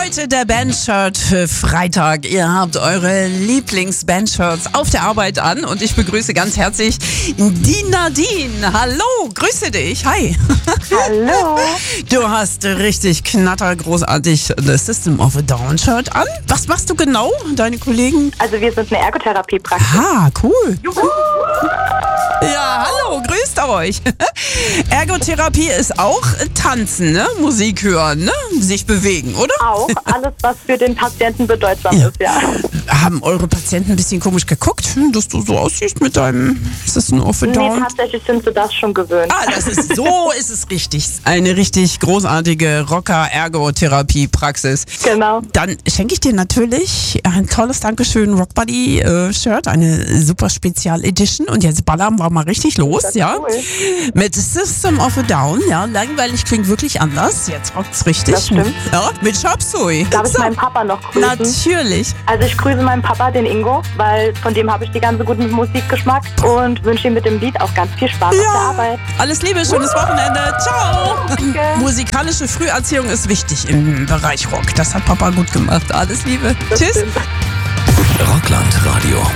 Heute der Bandshirt für Freitag. Ihr habt eure Lieblings-Bandshirts auf der Arbeit an und ich begrüße ganz herzlich die Nadine. Hallo, grüße dich. Hi. Hallo. Du hast richtig knattergroßartig das System of a Down Shirt an. Was machst du genau, deine Kollegen? Also wir sind eine Ergotherapie-Praxis. Ah, cool. Ja, hallo, grüßt euch. Ergotherapie ist auch Tanzen, ne? Musik hören, ne? Sich bewegen, oder? Auch alles, was für den Patienten bedeutsam ist, ja. Haben eure Patienten ein bisschen komisch geguckt, dass du so aussiehst mit deinem System of a Nee, Down? tatsächlich sind sie das schon gewöhnt. Ah, so ist es richtig. Eine richtig großartige Rocker-Ergotherapie-Praxis. Genau. Dann schenke ich dir natürlich ein tolles Dankeschön Rockbody-Shirt, eine super Spezial-Edition. Und jetzt ballern wir mal richtig los, Das ist ja? cool. Mit System of a Down, ja. Langweilig klingt wirklich anders. Jetzt rockt's richtig. Das stimmt. Ja, mit Chop Suey. Darf ich meinen Papa noch grüßen? Natürlich. Also ich grüße meinen Papa, den Ingo, weil von dem habe ich die ganze guten Musikgeschmack und wünsche ihm mit dem Lied auch ganz viel Spaß auf der Arbeit. Alles Liebe, schönes Wochenende. Ciao. Danke. Musikalische Früherziehung ist wichtig im Bereich Rock. Das hat Papa gut gemacht. Alles Liebe. Das Tschüss. stimmt. Rockland Radio.